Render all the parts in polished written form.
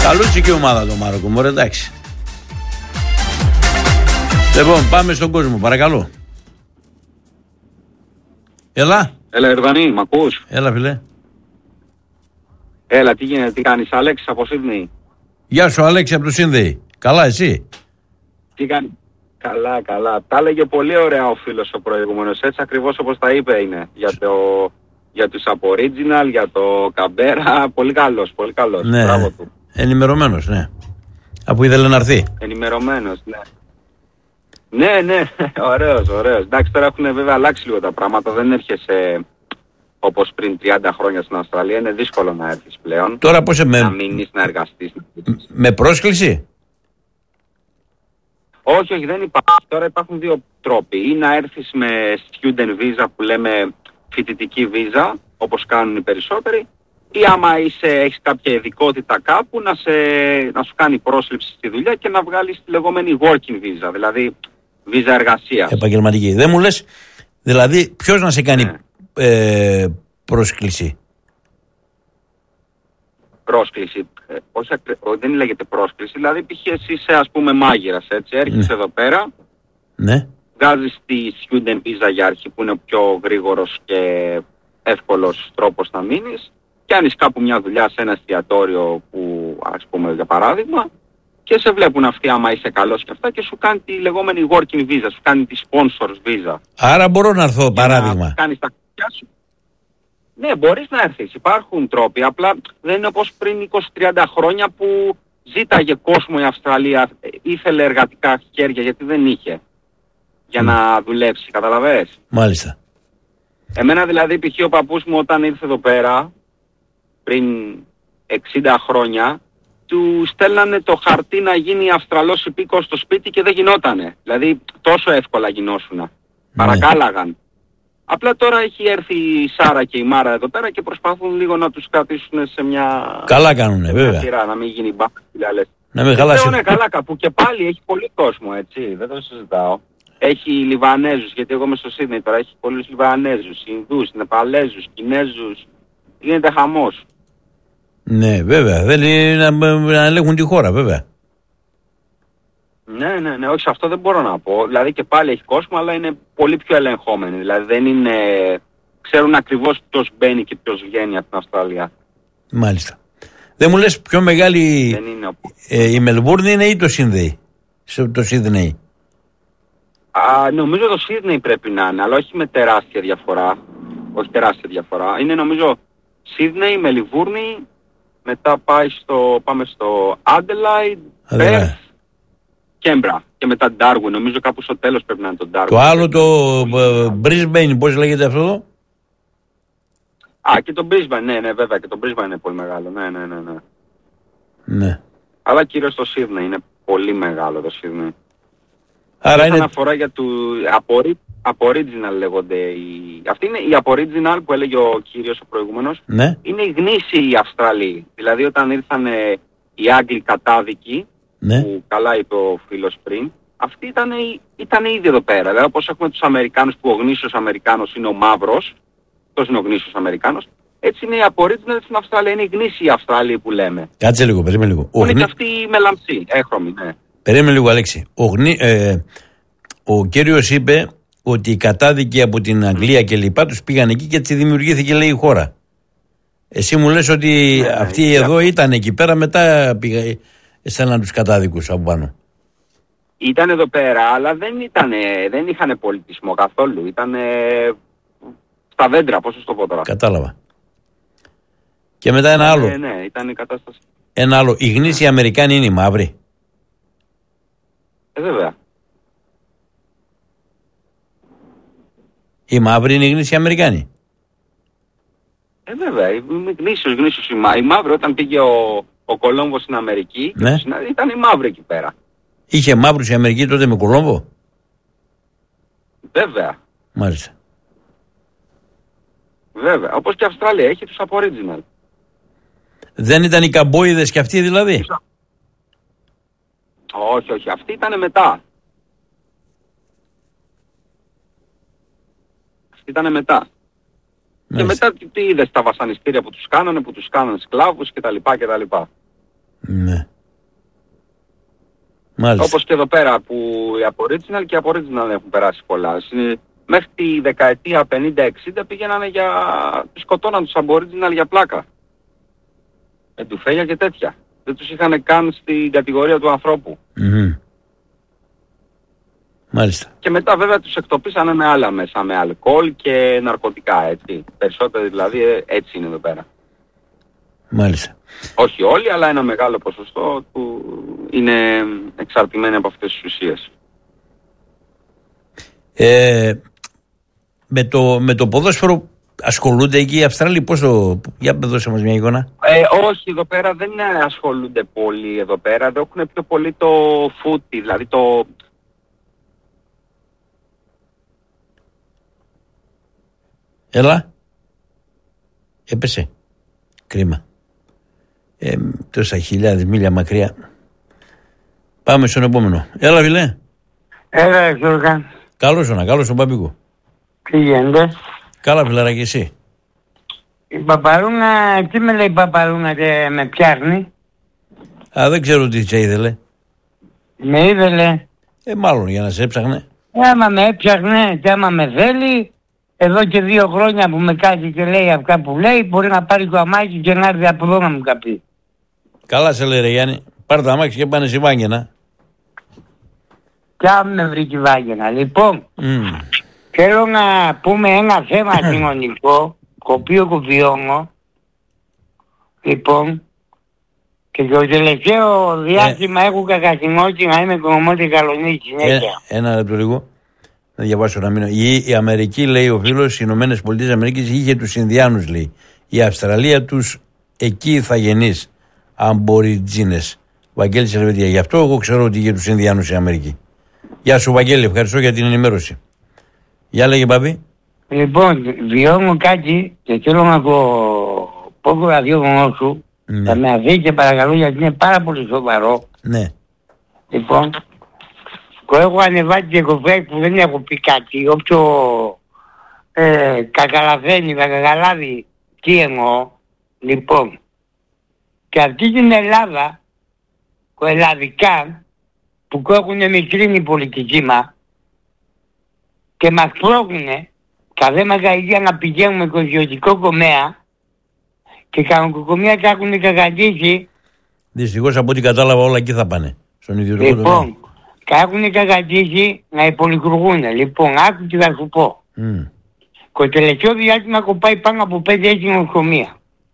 Καλούτσικη ομάδα το Μάροκο, μωρέ, εντάξει. Λοιπόν, πάμε στον κόσμο, παρακαλώ. Έλα. Έλα, Ερδανή, μ' ακούς? Έλα, φιλέ. Έλα, τι γίνεται, τι κάνεις, Αλέξη από Σίδνεϊ? Γεια σου, Αλέξη από το Σύνδεϊ. Καλά, εσύ? Τι κάνει? Καλά, καλά. Τα έλεγε πολύ ωραία ο φίλος ο προηγούμενος, έτσι ακριβώς όπως τα είπε είναι. Για τους Aboriginal, για το Καμπέρα, πολύ καλός, πολύ καλός. Ναι, μπράβο του. Ενημερωμένος, ναι. Από ήθελε να έρθει. Ενημερωμένος, ναι. Ναι, ωραίος. Εντάξει, τώρα έχουν βέβαια αλλάξει λίγο τα πράγματα, δεν έρχεσαι όπως πριν 30 χρόνια στην Αυστραλία, είναι δύσκολο να έρθεις πλέον. Τώρα πώς να μείνεις, να εργαστείς. Με πρόσκληση? Όχι, δεν υπάρχει. Τώρα υπάρχουν δύο τρόποι. Ή να έρθεις με student visa που λέμε φοιτητική visa, όπως κάνουν οι περισσότεροι, ή άμα έχεις κάποια ειδικότητα κάπου να σου κάνει πρόσληψη στη δουλειά και να βγάλεις τη λεγόμενη working visa, δηλαδή βίζα εργασίας. Επαγγελματική. Δεν μου λες, δηλαδή ποιος να σε κάνει πρόσκληση? Πρόσκληση. Όχι, δεν λέγεται πρόσκληση. Δηλαδή π.χ. εσύ είσαι ας πούμε μάγειρας, έτσι. Έρχεσαι εδώ πέρα. Ναι. Βγάζεις τη student visa για αρχή που είναι ο πιο γρήγορος και εύκολος τρόπος να μείνεις. Κάνεις κάπου μια δουλειά σε ένα εστιατόριο που ας πούμε για παράδειγμα και σε βλέπουν αυτοί άμα είσαι καλός και αυτά και σου κάνει τη λεγόμενη working visa, σου κάνει τη sponsors visa. Άρα μπορώ να έρθω παράδειγμα. Να κάνεις τα κουτιά σου. Ναι, μπορείς να έρθεις. Υπάρχουν τρόποι. Απλά δεν είναι όπως πριν 20-30 χρόνια που ζήταγε κόσμο η Αυστραλία. Ήθελε εργατικά χέρια γιατί δεν είχε για να δουλέψει. Καταλαβαίνεις. Μάλιστα. Εμένα δηλαδή π.χ. ο παππούς μου όταν ήρθε εδώ πέρα πριν 60 χρόνια του στέλνανε το χαρτί να γίνει Αυστραλός υπήκος στο σπίτι και δεν γινότανε. Δηλαδή τόσο εύκολα γινόσουνα. Παρακάλαγαν. Απλά τώρα έχει έρθει η Σάρα και η Μάρα εδώ πέρα και προσπαθούν λίγο να τους κρατήσουν σε μια... Καλά κάνουνε, βέβαια. Σειρά, να μην γίνει μπάκα. Να μην χαλάσει. Ναι, καλά κάπου και πάλι έχει πολύ κόσμο, έτσι. Δεν το συζητάω. Έχει Λιβανέζους, γιατί εγώ είμαι στο Σίδνεϊ τώρα, έχει πολλούς Λιβανέζους, Ινδούς, Νεπαλέζους, Κινέζους. Γίνεται χαμός. Ναι, βέβαια. Θέλει να ελέγχουν τη χώρα, βέβαια. Ναι, όχι, αυτό δεν μπορώ να πω. Δηλαδή και πάλι έχει κόσμο, αλλά είναι πολύ πιο ελεγχόμενοι. Δηλαδή δεν είναι... Ξέρουν ακριβώς ποιος μπαίνει και ποιος βγαίνει από την Αυστραλία. Μάλιστα. Δεν μου λες πιο μεγάλη η Μελβούρνη είναι ή το Σίδνεϊ? Το Σίδνεϊ. Νομίζω το Σίδνεϊ πρέπει να είναι, αλλά όχι με τεράστια διαφορά. Όχι τεράστια διαφορά. Είναι νομίζω Σίδνεϊ, Μελβούρνη, μετά πάμε στο Adelaide, Perth, Κέμπρα και μετά Darwin. Νομίζω κάπου στο τέλος πρέπει να είναι το Darwin. Το άλλο το Brisbane, πώς λέγεται αυτό εδώ? Και το Brisbane, ναι, βέβαια και το Brisbane είναι πολύ μεγάλο. Ναι. Αλλά κυρίως το Sydney είναι πολύ μεγάλο το Sydney. Άρα είναι... αναφορά για του Aboriginal λέγονται. Αυτή είναι η Aboriginal που έλεγε ο κύριος ο προηγούμενος. Ναι. Είναι οι γνήσιοι Αυστραλοί. Δηλαδή όταν ήρθαν οι Άγγλοι κατάδικοι, ναι, που καλά είπε ο φίλος πριν, αυτοί ήταν ήδη εδώ πέρα. Δηλαδή όπως έχουμε τους Αμερικάνους που ο γνήσιος Αμερικάνος είναι ο μαύρος, αυτός είναι ο γνήσιος Αμερικάνος, έτσι είναι οι Aboriginal στην Αυστραλία, είναι οι γνήσιοι Αυστραλοί που λέμε. Κάτσε λίγο, περίμενε λίγο. Είναι και αυτοί οι μελαμψοί, έχρωμοι, ναι. Περίμενε λίγο, Αλέξη. Ο κύριος είπε ότι οι κατάδικοι από την Αγγλία και λοιπά τους πήγαν εκεί και έτσι δημιουργήθηκε, λέει, η χώρα. Εσύ μου λες ότι αυτοί εδώ ήταν εκεί πέρα, μετά στέλναν τους κατάδικους από πάνω. Ήταν εδώ πέρα, αλλά δεν είχαν πολιτισμό καθόλου. Ήταν στα δέντρα, πώς το πω τώρα. Κατάλαβα. Και μετά ένα άλλο. Ναι, ήταν η κατάσταση. Ένα άλλο. Οι γνήσιοι Αμερικάνοι είναι οι μαύροι. Βέβαια. Οι μαύροι είναι οι γνήσιοι Αμερικάνοι. Βέβαια. Γνήσιος. Οι μαύροι όταν πήγε ο Κολόμβος στην Αμερική, ναι, ήταν οι μαύροι εκεί πέρα. Είχε μαύρους η Αμερική τότε με Κολόμβο. Βέβαια. Μάλιστα. Βέβαια. Όπως και η Αυστραλία έχει τους Aboriginal. Δεν ήταν οι Καμπόιδες και αυτοί δηλαδή? Όχι. Αυτοί ήταν μετά. Μάλιστα. Και μετά τι είδες τα βασανιστήρια που τους κάνανε σκλάβους κτλ. Ναι. Μάλιστα. Όπως και εδώ πέρα που οι Aboriginal και οι Aboriginal έχουν περάσει πολλά. Μέχρι τη δεκαετία 50-60 πήγαιναν τους σκοτώναν τους Aboriginal για πλάκα. Εντουφέλια και τέτοια. Δεν τους είχαν καν στην κατηγορία του ανθρώπου. Mm-hmm. Μάλιστα. Και μετά βέβαια τους εκτοπίσανε με άλλα μέσα, με αλκοόλ και ναρκωτικά, έτσι. Περισσότερο δηλαδή έτσι είναι εδώ πέρα. Μάλιστα. Όχι όλοι, αλλά ένα μεγάλο ποσοστό του είναι εξαρτημένοι από αυτές τις ουσίες. Με το ποδόσφαιρο ασχολούνται εκεί οι Αυστραλοί, για δώσε μας μια εικόνα. Όχι, εδώ πέρα δεν ασχολούνται πολύ εδώ πέρα, δεν έχουν πιο πολύ το φούτι, δηλαδή το... Έλα. Έπεσε. Κρίμα. Τόσα χιλιάδες μίλια μακριά. Πάμε στον επόμενο. Έλα, φίλε. Έλα, Γιώργα. Καλώς ο Παπίκο. Τι γίνεται? Καλά, φιλαράκι, εσύ. Η Παπαρούνα, τι με λέει η Παπαρούνα και με πιάρνει? Δεν ξέρω τι τσα ήθελε. Με ήθελε. Μάλλον για να σε έψαχνε. Άμα με έψαχνε και άμα με θέλει, εδώ και 2 χρόνια που με κάθει και λέει αυτά που λέει, μπορεί να πάρει το αμάξι και να έρθει από εδώ να μου τα πει. Καλά σε λέει, ρε Γιάννη. Πάρε το αμάξι και πάνε στη Βάγγενα. Κι αν με βρει τη Βάγγενα. Λοιπόν, θέλω να πούμε ένα θέμα κοινωνικό, το οποίο βιώνω. Λοιπόν, και το τελευταίο διάστημα έχω κακαθυμώσει να είμαι κομμάτι Καλονίκη συνέχεια. Ένα λεπτό λίγο. Να διαβάσω να μείνω. Η Αμερική, λέει ο φίλος, οι Ηνωμένες Πολιτείες Αμερικής είχε τους Ινδιάνους, λέει. Η Αυστραλία τους εκεί ηθαγενείς Αμποριτζίνες. Βαγγέλης Ελβετία. Γι' αυτό εγώ ξέρω ότι είχε τους Ινδιάνους η Αμερική. Γεια σου, Βαγγέλη, ευχαριστώ για την ενημέρωση. Γεια, λέγε Παπί. Λοιπόν, βιώνω κάτι και θέλω να το πω το ραδιόφωνο σου. Ναι. Θα με αφήσει παρακαλώ, γιατί είναι πάρα πολύ σοβαρό. Ναι. Λοιπόν, το έχω ανεβάσει και κοφέ που δεν έχω πει κάτι. Όποιο κακαλαθαίνει, θα κακαλάβει τι εννοώ. Λοιπόν, και αυτή την Ελλάδα, το ελλαδικά, που έχουν μικρύνει οι πολιτικοί μας και μας πρόκουνε κάθε μαγαζιά να πηγαίνουμε στο ιδιωτικό κομμέα και κανοκοκομεία τα έχουν κακατήσει. Δυστυχώς από ό,τι κατάλαβα όλα εκεί θα πάνε. Στον ιδιωτικό τομέα. Λοιπόν, τα έχουν κακατήσει να υπολειτουργούν. Λοιπόν, άκου τι θα σου πω. Το τελευταίο διάστημα έχω πάει πάνω από 5-6 νοσοκομεία.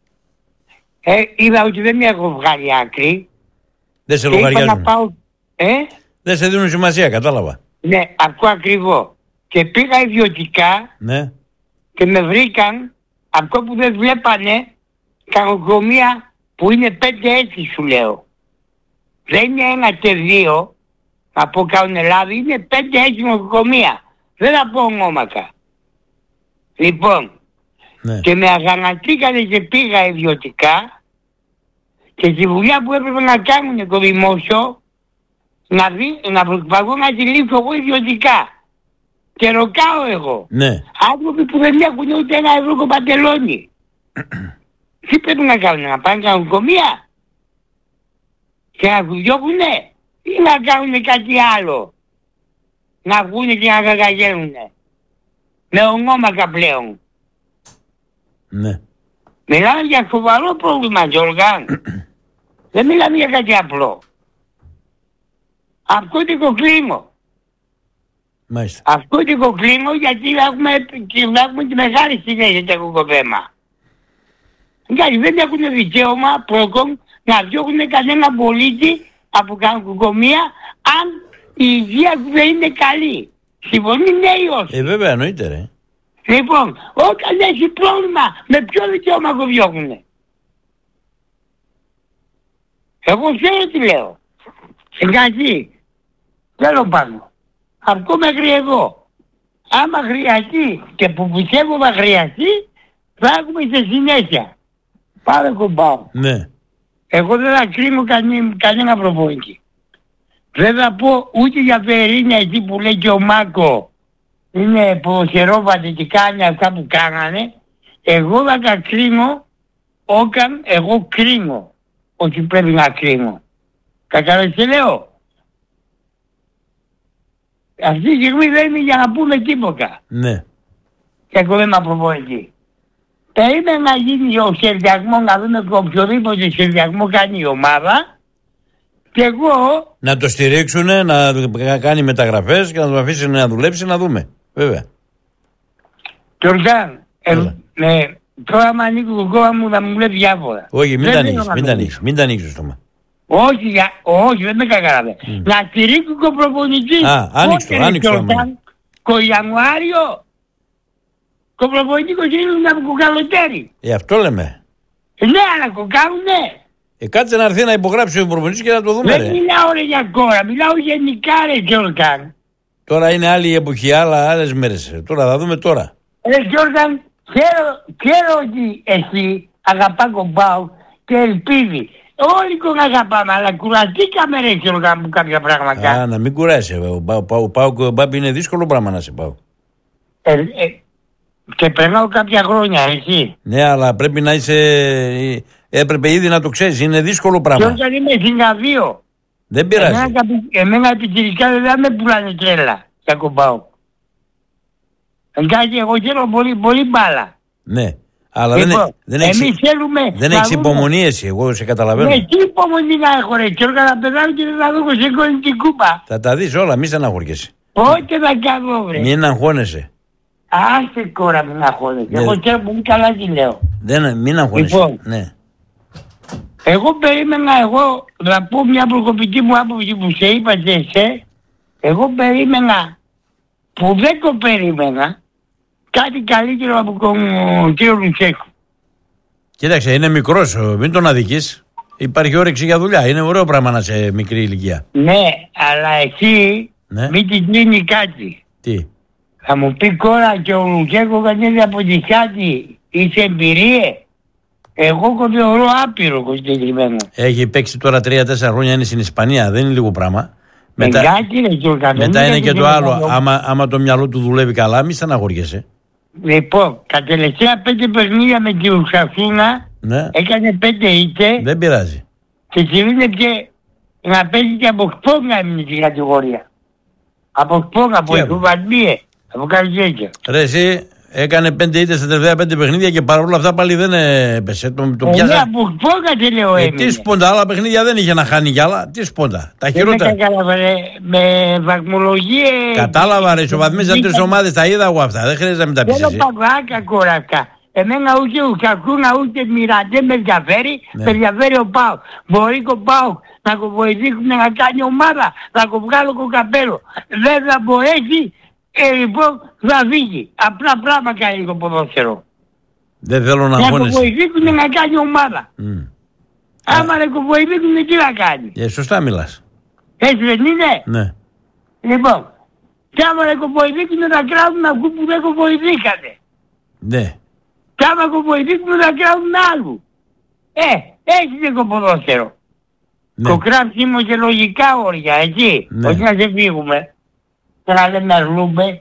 Είδα ότι δεν με έχω βγάλει άκρη. Δεν σε λογαριάζουν. Δεν σε δίνουν σημασία, κατάλαβα. Ναι, αυτό ακριβώς. Και πήγα ιδιωτικά, ναι, και με βρήκαν αυτό που δεν βλέπανε τα νοσοκομεία που είναι 5 έτσι σου λέω. Δεν είναι 1 και 2, να πω κάνουν Ελλάδα, είναι 5 έτσι νοσοκομεία. Δεν θα πω ονόματα. Λοιπόν, ναι, και με αγανακτήκανε και πήγα ιδιωτικά και τη δουλειά που έπρεπε να κάνουν το δημόσιο να προσπαθώ να τη λύσω εγώ ιδιωτικά. Και ροκάω εγώ. Ναι. Άνθρωποι που δεν έχουν ούτε 1 ευρώ το παντελόνι. Τι πρέπει να κάνουν, να πάνε στα νοσοκομεία και να του διώχουνε ή να κάνουν κάτι άλλο, να βγούνε και να κακαγέρουνε με ονόματα πλέον. Ναι. Μιλάμε για σοβαρό πρόβλημα, Γιώργα. Δεν μιλάμε για κάτι απλό. Αυτό είναι το κλείνω. Μάλιστα. Αυτό είναι το κλείνω γιατί θα έχουμε τη μεγάλη συνέχεια για το θέμα. Γιατί δεν έχουν δικαίωμα πρώτον να διώχνουν κανένα πολίτη από κανοκομεία αν η υγεία του δεν είναι καλή. Συμφωνεί, ναι ή όχι? Βέβαια, εννοείται, ρε. Λοιπόν, όταν έχει πρόβλημα, με ποιο δικαίωμα το διώχουνε? Εγώ ξέρω τι λέω. Εντάξει, θέλω πάνω. Αυτό μέχρι εδώ. Άμα χρειαστεί και που πιστεύω θα χρειαστεί, θα έχουμε σε συνέχεια. Πάρε κομπάω. Ναι. Εγώ δεν θα κρίνω κανένα προπονητή. Δεν θα πω ούτε για Φερίνια εκεί που λέει και ο Μάκο είναι ποδοσφαιρόβατη και κάνει αυτά που κάνανε. Εγώ θα τα κρίνω όταν εγώ κρίνω. ότι πρέπει να κρίνω. Κατάλαβες τι λέω? Αυτή τη στιγμή δεν είναι για να πούμε τίποτα. Ναι. Και κομμένα προπονητή. Περίμενα να γίνει ο σχεδιασμό, να δούμε οποιοδήποτε σχεδιασμό κάνει η ομάδα. Και εγώ... Να το στηρίξουν, να κάνει μεταγραφές και να το αφήσει να δουλέψει, να δούμε. Βέβαια. Γιωργάν, τώρα με ανοίγει το κόμμα μου να μου λέει διάφορα. Όχι, μην τα ανοίξεις το στόμα. Όχι, δεν με καταλαβαίνω. Να στηρίξουν τον προπονητή. Άνοιξε. Το Ιανουάριο. Το προπονητή κολλήσουν από το καλοκαίρι. Αυτό λέμε. Ναι, αλλά το κάνουνε. Κάτσε να έρθει να υπογράψει ο προπονητής και να το δούμε. Δεν μιλάω για κόρα, μιλάω γενικά ρε Γιώργαν. Τώρα είναι άλλη η εποχή, άλλες μέρες. Τώρα θα δούμε τώρα. Γιώργαν, ξέρω ότι εσύ αγαπά τον ΠΑΟΚ και ελπίδι. Όλοι τον αγαπάμε, αλλά κουραστήκαμε ρε Γιώργαν που κάποια πράγματα. Να μην κουράσει. Ο ΠΑΟΚ είναι δύσκολο πράγμα να σε πάω. Και περνάω κάποια χρόνια, εσύ. Ναι, αλλά πρέπει να είσαι... Έπρεπε ήδη να το ξέρεις, είναι δύσκολο πράγμα. Και όταν είμαι Σιγκαδίο. Δεν πειράζει. Εμένα επιτηρικά δεν με πουλάνε τρέλα για κομπάω. Εντάξει, εγώ θέλω πολύ μπάλα. Ναι, αλλά δεν έχεις υπομονή εσύ, εγώ σε καταλαβαίνω. Ναι, τι υπομονή να έχω ρε, και όταν θα πετάω και δεν θα δω σε κόλλη την κούπα. Θα τα δεις όλα, μη στεναχωριέσαι. Ό,τι θα κάνω βρε. Μην αγχώνεσαι. Άσε κόρα μην αγχώνεσαι, εγώ ξέρω πολύ καλά τι λέω. Μην αγχώνεσαι, λοιπόν, ναι. Εγώ περίμενα, να πω μια προκοπική μου άποψη που σε είπα και εσύ, εγώ περίμενα, που δεν το περίμενα, κάτι καλύτερο από τον κύριο Λουτσέκο. Κοίταξε, είναι μικρός, μην τον αδικείς. Υπάρχει όρεξη για δουλειά, είναι ωραίο πράγμα να σε μικρή ηλικία. Ναι, αλλά εσύ μην την κλείνει κάτι. Τι? Θα μου πει κόρα και ο Λουτσέκο κανένας από τη χάτη, είσαι εμπειρίες. Εγώ το θεωρώ άπειρο συγκεκριμένο. Έχει παίξει τώρα 3-4 χρόνια, είναι στην Ισπανία, δεν είναι λίγο πράγμα. Μετά είναι και το άλλο, άμα το μυαλό του δουλεύει καλά, μη στεναχωριέσαι. Λοιπόν, τα τελευταία 5 παιχνίδια με τη Ουσασούνα έκανε 5 ήττες. Δεν πειράζει. Και κινείται να παίζει και από σπόγγα έμεινε στην κατηγορία. Από σπόγγα, από εκβασμίες, από κάτι τέτοιο. Ρε εσύ, έκανε 5 ήττες στα τελευταία 5 παιχνίδια και παρόλα αυτά πάλι δεν έπεσε. Το πιάσα. Ναι, από σπόγγα δεν λέω έμεινε. Τι σπόντα, άλλα παιχνίδια δεν είχε να χάνει κι άλλα. Τι σπόντα, τα χειρότερα. Δεν κατάλαβα ρε, με βαθμολογίες. Κατάλαβα ρε, ισοβαθμίζαν 3 ομάδες, τα είδα εγώ αυτά, δεν χρειάζεται να μην τα πεις εσύ. Δεν παγάκα κόρακα. Εμένα ούτε Ουσακούνα ούτε Μιραντέ με ενδιαφέρει, με ενδιαφέρει ο ΠΑΟΚ. Μπορεί ο ΠΑΟΚ να το βοηθήσουν να κάνει ομάδα, να το βγάλω το καπέλο. Δεν θα μπορέσει, λοιπόν θα φύγει. Απλά πράγμα κάνει το ποδόσφαιρο. Δεν θέλω να αγχώνεσαι. Να το βοηθήσουν να κάνει ομάδα. Άμα δεν το βοηθήσουν τι να κάνει. Σωστά μιλάς. Έτσι δεν είναι? Ναι. Λοιπόν, και άμα δεν το βοηθήσουν να κράβουν αυτού που δεν το βοηθήκανε. Ναι. Και άμα το βοηθήσουν να κράβουν άλλου. Έτσι είναι το ποδόσφαιρο. Ναι. Το κράξιμο και λογικά όρια, έτσι. Ναι. Όχι να σε φύγουμε. Και να λέμε αρλούμε.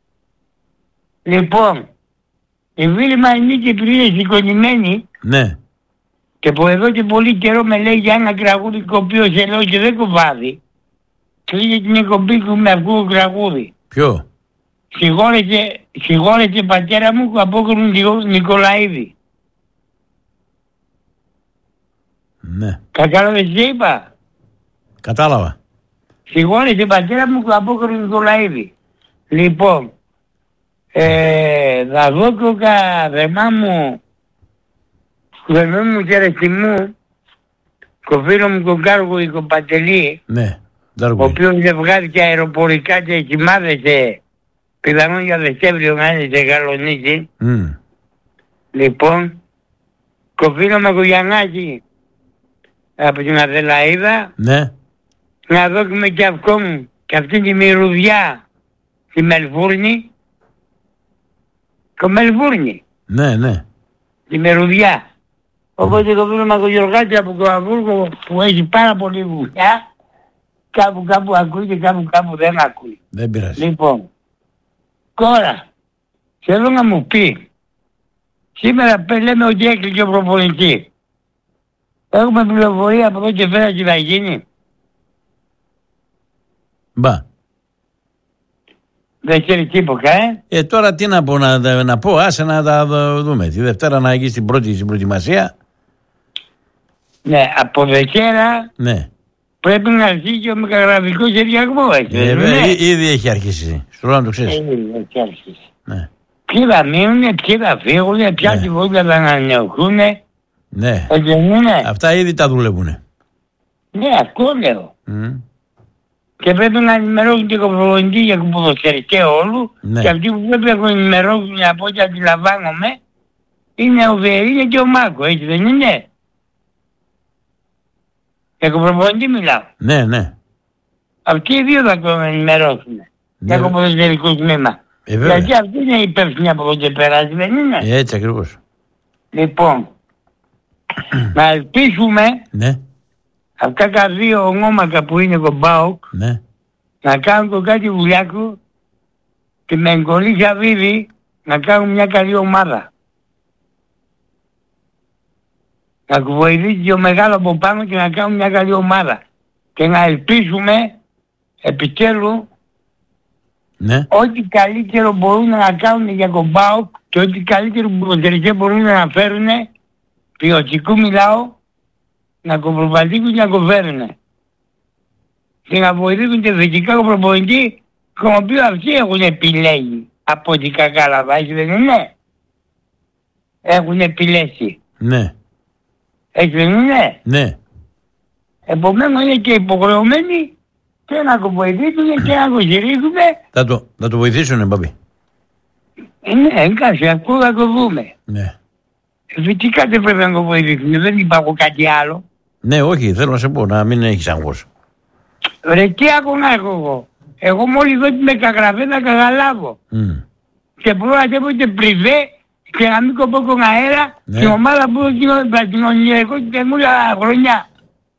Λοιπόν, η φίλη Μανίκη πριν είναι σηκωνημένη. Ναι. Και από εδώ και πολύ καιρό με λέει για ένα τραγούδι το οποίο σε λέω και δεν κοβάδει. Κλείνει την εκπομπή του με αυτό το τραγούδι. Ποιο? Συγχώρεσε πατέρα μου που απόκρινε Νικολαίδη. Ναι. Κατάλαβες τι είπα? Κατάλαβα. Συγχώρεσε πατέρα μου που απόκρινε Νικολαίδη. Λοιπόν, θα δω το καθεμά μου, καθεμά μου και ρεστιμού, το φίλο μου τον Κάργο τον Παντελή, ναι, ο οποίος δεν βγάζει και αεροπορικά και κοιμάδεται πιθανόν για Δεκέμβριο να είναι σε Γαλονίκη. Λοιπόν, το φίλο μου ο Γιαννάκη από την Αδελαίδα, ναι, να δώσουμε και αυτό μου και αυτή τη μυρουδιά στη Μελβούρνη. Το Μελβούρνη. Ναι, ναι. Τη μερουδιά. Οπότε το φίλο μου ο Γιωργάκη από το Αμβούργο που έχει πάρα πολύ δουλειά, κάπου ακούει και κάπου δεν ακούει. Δεν πειράζει. Λοιπόν, τώρα, θέλω να μου πει, σήμερα λέμε ότι έκλειγε ο προπονητής. Έχουμε πληροφορία από εδώ και πέρα τι θα γίνει. Μπα. Δεν ξέρει τίποτα, Τώρα τι να πω, να πω, άσε να τα δούμε. Τη Δευτέρα να γίνει στην προετοιμασία. Ναι, από Δευτέρα Ναι. πρέπει να αρχίσει ο μεγαγραφικός ενδιαγμός, έτσι. Ήδη έχει αρχίσει. Σου να το ξέρεις. Έχει αρχίσει. Ναι. Ποιοι θα μείνουν, ποιοι θα φύγουν, ποια τη βόλτα θα ανανεωθούν. Ναι. Έτσι δεν είναι. Αυτά ήδη τα δουλεύουνε. Ναι, αυτό λέω. Και πρέπει να ενημερώσουν και τον προπονητή για τον ποδοσφαιριστή όλου. Ναι. Και αυτοί που πρέπει να τον ενημερώσουν από ό,τι αντιλαμβάνομαι είναι ο Βερίνια και ο Μάκο, έτσι δεν είναι. Για τον προπονητή μιλάω. Ναι, ναι. Αυτοί οι δύο θα τον ενημερώσουν. Ναι. Για το ποδοσφαιρικό τμήμα. Γιατί αυτοί είναι υπεύθυνοι από εδώ και πέρα, δεν είναι. Έτσι ακριβώς. Λοιπόν, να ελπίσουμε Ναι. αυτά τα δύο ονόματα που είναι ο ΠΑΟΚ Ναι. να κάνουν το κάτι Βουλιάκου και με εγκολή Σαββίδη να κάνουν μια καλή ομάδα. Να βοηθήσει ο μεγάλο από πάνω και να κάνουν μια καλή ομάδα. Και να ελπίσουμε επιτέλους Ναι. ό,τι καλύτερο μπορούν να κάνουν για τον ΠΑΟΚ και ό,τι καλύτερο ποδοσφαιριστές μπορούν να φέρουν, ποιοτικού μιλάω, να κοπροπατήσουν και να κοφέρουν. Και να βοηθήσουν και θετικά τον προπονητή, τον οποίο αυτοί έχουν επιλέγει από ό,τι κακάλαβα, έτσι δεν είναι. Έχουν επιλέξει. Ναι. Έτσι δεν είναι. Ναι. Επομένως είναι και υποχρεωμένοι και να το βοηθήσουν και να το στηρίξουμε. Θα το βοηθήσουνε, Μπαμπή. Ναι, εντάξει, αυτό θα το δούμε. Ναι. Φυσικά δεν πρέπει να το βοηθήσουν, δεν υπάρχει κάτι άλλο. Ναι, όχι, θέλω να σε πω, να μην έχεις άγχος. Ρε, τι ακόμα έχω εγώ. Εγώ μόλις δω τη μεταγραφή θα καταλάβω. Και μπορώ να τέπω και πριβέ και να μην κοπώ τον αέρα, Ναι. την ομάδα που έχω κοινωνιακό και καινούργια χρονιά.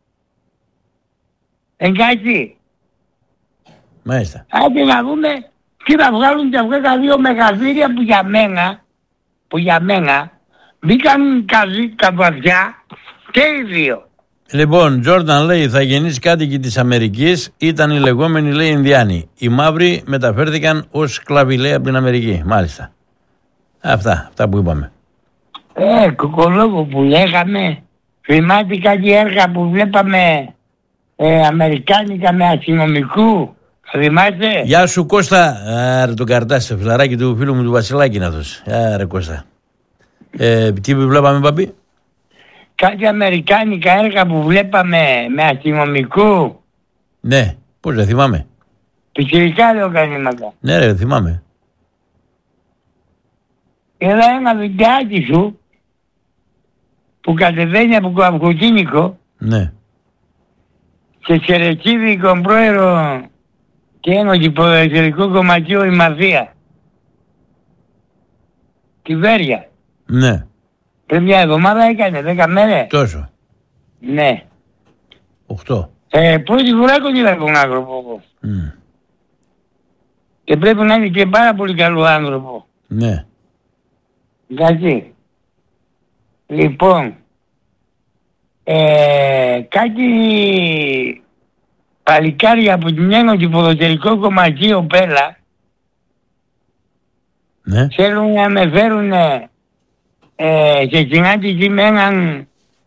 Εντάξει. Μάλιστα. Άντε να δούμε τι θα βγάλουν και αυτά τα δύο μεγαθύρια που για μένα μπήκαν καβαδιά και οι δύο. Λοιπόν, Τζόρνταν λέει θα γεννήσει κάτοικοι της Αμερικής, ήταν οι λεγόμενοι λέει Ινδιάνοι. Οι μαύροι μεταφέρθηκαν ως σκλάβοι λέει από την Αμερική. Μάλιστα. Αυτά που είπαμε. Κοκολόγο που λέγαμε, θυμάται κάτι έργα που βλέπαμε αμερικάνικα με αστυνομικού, θυμάστε. Γεια σου Κώστα. Άρα τον καρτάσε, φιλαράκι του φίλου μου του Βασιλάκη να δώσει. Άρα Κώστα. Τι βλέπαμε, Παπί? Κάτι αμερικάνικα έργα που βλέπαμε με αστυνομικού. Ναι, πώς δεν θυμάμαι. Πιτσιρικά λέω κανήματα. Ναι ρε, θυμάμαι. Είδα ένα βιντεάκι σου που κατεβαίνει από το αυτοκίνητο Ναι. και χαιρετίζει τον πρόεδρο και ένωση ποδοσφαιρικού κομματίου η Μαφία. Τη Βέρεια. Ναι. Πριν μια εβδομάδα έκανε, 10 μέρες. Τόσο. Ναι. 8. Πρώτη φορά τον είδα τον άνθρωπο εγώ. Και πρέπει να είναι και πάρα πολύ καλό άνθρωπο. Ναι. Εντάξει. Λοιπόν, κάτι παλικάρια από την Ένωση Ποδοσφαιρικό Κομματείο Πέλα Ναι. θέλουν να με φέρουν σε συνάντηση με έναν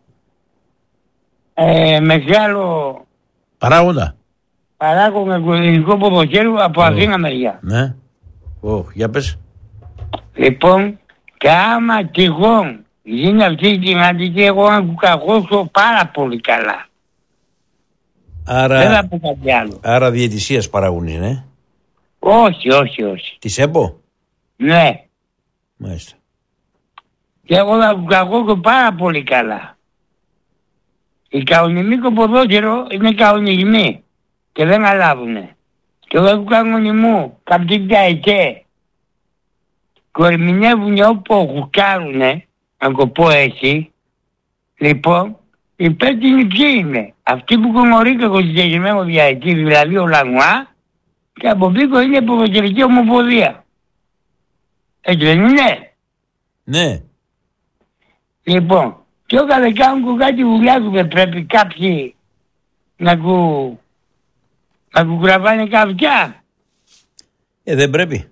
μεγάλο Παράγοντα. παράγοντα ελληνικό ποδοσφαίρου από Αθήνα μεριά. Ναι. Για πες. Λοιπόν, και άμα τυχόν γίνει αυτή η συνάντηση, εγώ να του καχώσω πάρα πολύ καλά. Δεν θα πω κάτι άλλο. Άρα διαιτησίας παράγουν είναι. Όχι. Της ΕΠΟ. Ναι. Μάλιστα. Και εγώ θα του καχώσω πάρα πολύ καλά. Οι κανονισμοί ποδόσφαιρο είναι κανονισμοί και δεν αλλάζουνε. Και εγώ του κανονισμού κάποιοι και κορμινεύουνε όπου γουκάρουνε, να το πω έτσι. Λοιπόν, υπεύθυνοι ποιοι είναι? Αυτοί που γνωρίζουν το συγκεκριμένο διαετή, δηλαδή ο Λαγουά, και από πίσω είναι η ποδοσφαιρική ομοποδία. Έτσι δεν είναι? Ναι. Λοιπόν, Και όταν δεν κάνουν κάτι βουλιάζουν, πρέπει κάποιοι να κουκραβάνε καυκιά. Δεν πρέπει.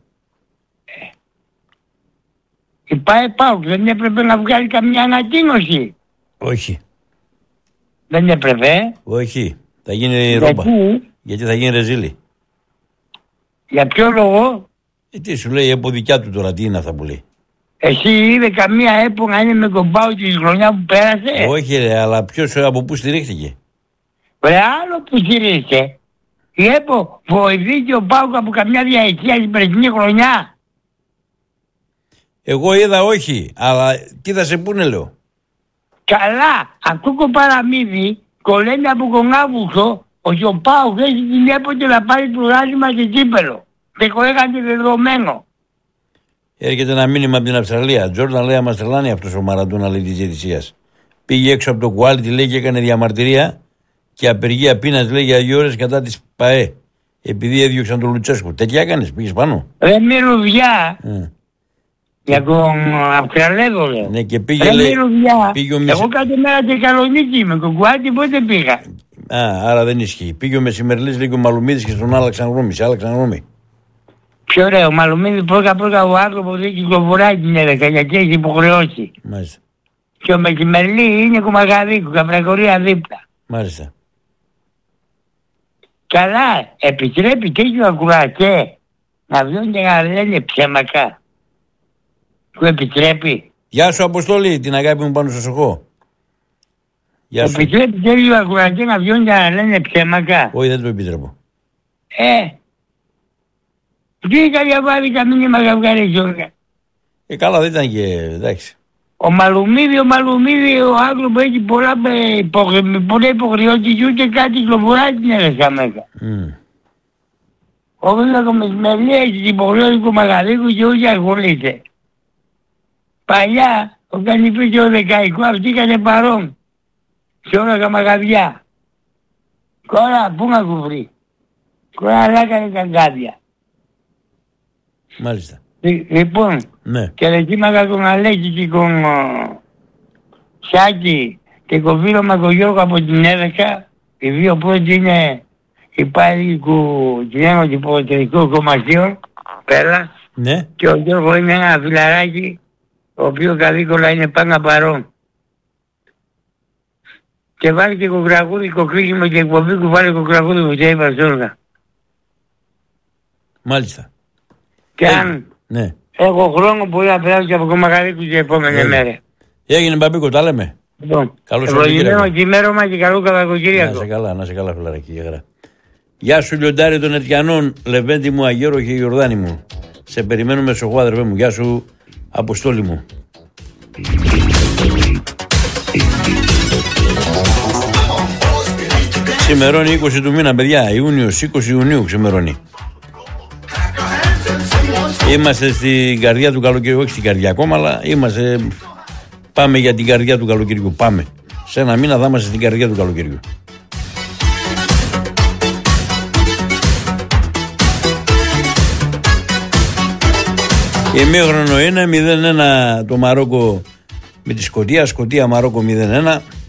Η ΠΑΕ-ΠΑΟΚ δεν έπρεπε να βγάλει καμιά ανακοίνωση. Όχι. Δεν έπρεπε. Όχι. Θα γίνει ρόμπα. Γιατί θα γίνει ρεζίλη. Για ποιο λόγο? Τι σου λέει από δικιά του τώρα, τι είναι αυτά που λέει. Εσύ είδε καμία ΕΠΟ να είναι με κομπάου τη χρονιά που πέρασε? Όχι ρε, αλλά ποιος από πού στηρίχθηκε? Βρε, άλλο που στηρίχθηκε. Η ΕΠΟ βοηθήθηκε ο ΠΑΟΚ από καμιά διαετία την περσινή χρονιά. Εγώ είδα όχι, αλλά τι θα σε πούνε λέω. Καλά, αυτό το παραμύθι κολλαίνει από τον Αύγουστο ότι ο ΠΑΟΚ έχει την ΕΠΟ και να πάρει πρωτάθλημα και κύπελο. Δεν το έκανε δεδομένο. Έρχεται ένα μήνυμα από την Αυστραλία. Τζόρνταν λέει: Μα τρελάνει αυτό ο Μαραντόνα, λέει, τη διαιτησία. Πήγε έξω από το κουάλιτι, λέει, και έκανε διαμαρτυρία και απεργία πείνας, λέει, για 2 ώρες κατά τη ΠΑΕ. Επειδή έδιωξαν τον Λουτσέσκου. Τέτοια έκανε, πήγε πάνω. Μυρουδιά. Για τον Αυστραλέδο, λέω. Ναι, και πήγε, λέει. Εγώ κάθε μέρα Θεσσαλονίκη με τον κουάλιτι πότε πήγα. Άρα δεν ισχύει. Πήγε ο Μεσημερλής, λέει, και ο Μαλουμίδης και στον άλλαξαν γνώμη. Πιο ωραίο, ο Μαλουμίδης πρώτα ο άνθρωπος δεν κυκλοφοράει την έδεκα γιατί έχει υποχρεώσει. Μάλιστα. Και ο Μεσημερλή είναι Κομμαγαδίκου, Καπρακορία δίπλα. Μάλιστα. Καλά, επιτρέπει τέτοιο ακουρατέ να βγουν και να λένε ψέματα. Του επιτρέπει. Γεια σου Αποστόλη, την αγάπη μου πάνω στο σοκό. Επιτρέπει τέτοιο ακουρατέ να βγουν και να λένε ψέματα. Όχι, δεν το επιτρέπω. Τι είχα διαβάλει καμίνημα καυγάρι Γιώργα. Καλά δεν ήταν και εντάξει. Ο Μαλουμίδη, ο άνθρωπος που έχει πολλά υποχρεώσεις και κάτι κυκλοφοράει την έδεσα μέσα. Ο Βίλακο Μεσημερλή έχει την υποχρεώση του Μαγαδίκου και όχι ασχολείται. Παλιά, όταν υπήρχε ο Δεκαϊκό, αυτοί είχαν παρόν. Σε όλα τα μαγαδιά. Τώρα, πού να κουβρεί. Τώρα αλλάκανε καγκάδια. Μάλιστα. Λοιπόν, ναι. Και δεκίμαγα τον Αλέξη και τον Σάκη και τον φίλο Μακογιώργο από την έδεκα. Οι δύο πρώτοι είναι υπάλληλοι του Κοινένου Υποδοτηρικού Κομματιών, πέρα. Ναι. Και ο Γιώργο είναι ένα φιλαράκι, ο οποίο καθήκολα είναι πάντα παρόν. Και βάλει και κοκραγούδι, κοκρίγιμο και εκπομπή που βάλει κοκραγούδι που και είπα Ζώργα. Μάλιστα. Και αν έχω χρόνο μπορεί να περάσω και από Κομμαγαδίκου και επόμενη μέρα. Έγινε Μπαμπίκο, τα λέμε. Λοιπόν, ευλογημένο κυμέρωμα και καλό Σαββατοκύριακο. Να σε καλά φιλαράκι. Γεια σου λιοντάρι των Ετιανών, Λεβέντη μου, Αγέρο και Ιορδάνη μου. Σε περιμένουμε σοχό αδερφέ μου. Γεια σου Αποστόλη μου. Ξημερώνει 20 του μήνα παιδιά, Ιούνιος, 20 Ιουνίου ξημερώνει. Είμαστε στην καρδιά του καλοκαιριού, όχι στην καρδιά ακόμα, αλλά πάμε για την καρδιά του καλοκαιριού. Πάμε. Σε ένα μήνα θα είμαστε στην καρδιά του καλοκαιριού. Ημίχρονο είναι 0-1 το Μαρόκο με τη Σκωτία, Σκωτία Μαρόκο 0-1.